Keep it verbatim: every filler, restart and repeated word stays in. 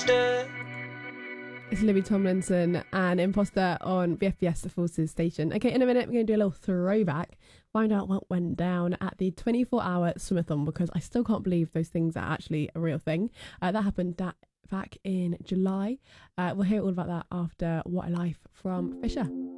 It's Libby Tomlinson and Imposter on B F B S, the Forces station. Okay, in a minute, we're going to do a little throwback, find out what went down at the twenty-four hour swimathon, because I still can't believe those things are actually a real thing. Uh, that happened that, back in July. Uh, we'll hear all about that after What a Life from Fisher.